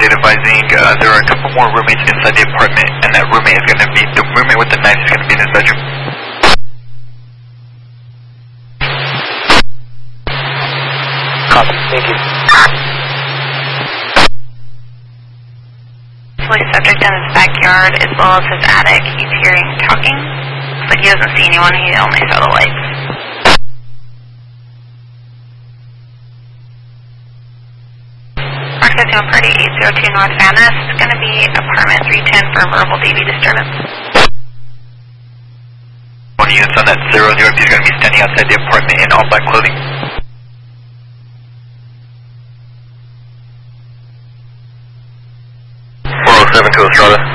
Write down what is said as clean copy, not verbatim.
update advising there are a couple more roommates inside the apartment, and that roommate is going to be, the roommate with the knife is going to be in his bedroom. Copy, thank you. Police subject in his backyard as well as his attic. He's hearing talking. Looks like he doesn't see anyone, he only saw the lights. Access to Party 802 North Van Ness. It's going to be apartment 310 for verbal DV disturbance. One units on that 00, he's going to be standing outside the apartment in all black clothing. 407 to Estrada.